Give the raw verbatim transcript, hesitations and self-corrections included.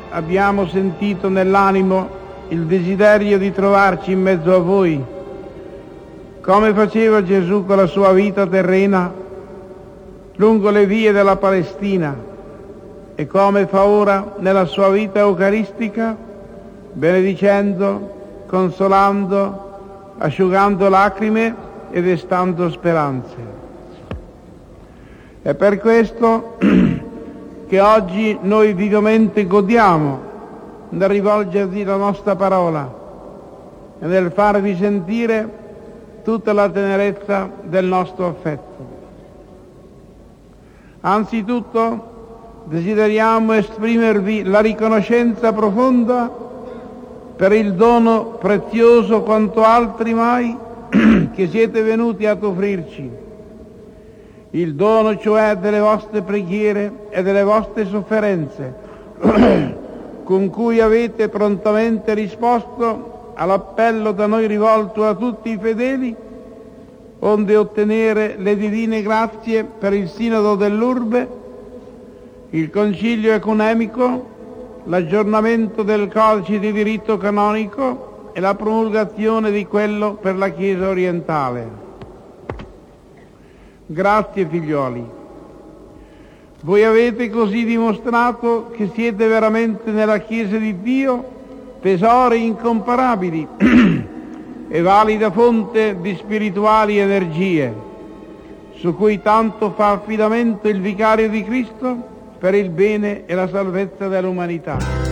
abbiamo sentito nell'animo il desiderio di trovarci in mezzo a voi, come faceva Gesù con la sua vita terrena lungo le vie della Palestina e come fa ora nella sua vita eucaristica, benedicendo, consolando, asciugando lacrime e destando speranze. È per questo che oggi noi vivamente godiamo nel rivolgervi la nostra parola e nel farvi sentire tutta la tenerezza del nostro affetto. Anzitutto desideriamo esprimervi la riconoscenza profonda per il dono prezioso quanto altri mai che siete venuti ad offrirci, il dono cioè delle vostre preghiere e delle vostre sofferenze, con cui avete prontamente risposto all'appello da noi rivolto a tutti i fedeli, onde ottenere le divine grazie per il Sinodo dell'Urbe, il Concilio Ecumenico, l'aggiornamento del Codice di diritto canonico e la promulgazione di quello per la Chiesa orientale. Grazie figlioli. Voi avete così dimostrato che siete veramente nella Chiesa di Dio tesori incomparabili e valida fonte di spirituali energie, su cui tanto fa affidamento il Vicario di Cristo per il bene e la salvezza dell'umanità.